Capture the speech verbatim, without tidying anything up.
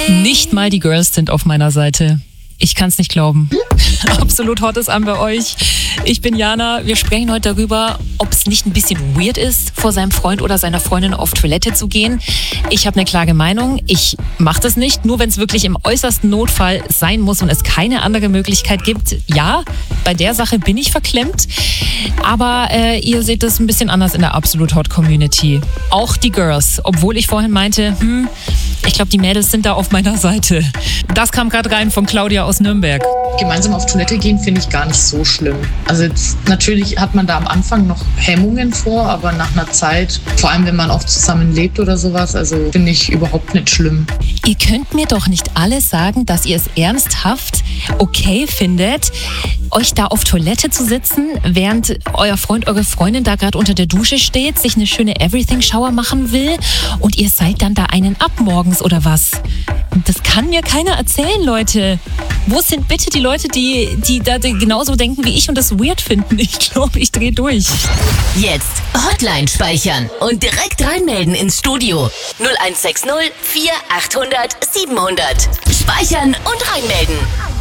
Nicht mal die Girls sind auf meiner Seite. Ich kann's nicht glauben. Absolut hot ist an bei euch. Ich bin Jana. Wir sprechen heute darüber, ob es nicht ein bisschen weird ist, vor seinem Freund oder seiner Freundin auf Toilette zu gehen. Ich habe eine klare Meinung. Ich mache das nicht, nur wenn es wirklich im äußersten Notfall sein muss und es keine andere Möglichkeit gibt. Ja, bei der Sache bin ich verklemmt. Aber äh, ihr seht das ein bisschen anders in der Absolut Hot Community. Auch die Girls. Obwohl ich vorhin meinte, hm, ich glaube, die Mädels sind da auf meiner Seite. Das kam gerade rein von Claudia aus Nürnberg. Gemeinsam auf Toilette gehen finde ich gar nicht so schlimm. Also jetzt, natürlich hat man da am Anfang noch Hemmungen vor, aber nach einer Zeit, vor allem wenn man auch zusammen lebt oder sowas, also finde ich überhaupt nicht schlimm. Ihr könnt mir doch nicht alle sagen, dass ihr es ernsthaft okay findet, euch da auf Toilette zu sitzen, während euer Freund, eure Freundin da gerade unter der Dusche steht, sich eine schöne Everything-Shower machen will und ihr seid dann da einen ab morgens oder was? Das kann mir keiner erzählen, Leute. Wo sind bitte die Leute, die, die da genauso denken wie ich und das weird finden? Ich glaube, ich drehe durch. Jetzt Hotline speichern und direkt reinmelden ins Studio. null eins sechs null vier achthundert siebenhundert. Speichern und reinmelden.